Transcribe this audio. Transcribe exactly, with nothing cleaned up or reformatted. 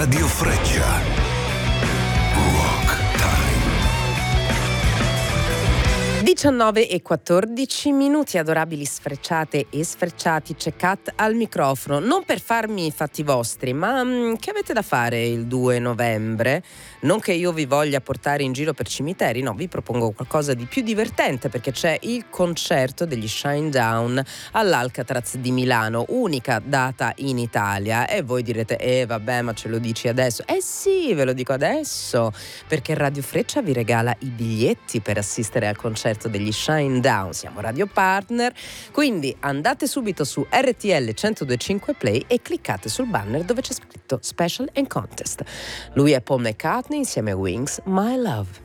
Radio Freccia. Rock Time. diciannove e quattordici minuti, adorabili sfrecciate e sfrecciati, c'è Kat al microfono, non per farmi i fatti vostri, ma mh, che avete da fare il due novembre? Non che io vi voglia portare in giro per cimiteri, no, vi propongo qualcosa di più divertente, perché c'è il concerto degli Shinedown all'Alcatraz di Milano, unica data in Italia, e voi direte, eh vabbè, ma ce lo dici adesso? Eh sì, ve lo dico adesso, perché Radio Freccia vi regala i biglietti per assistere al concerto degli Shinedown. Siamo radio partner, quindi andate subito su R T L centodue e cinque Play e cliccate sul banner dove c'è scritto Special and Contest. Lui è Paul McCartney insieme a Wings, My Love.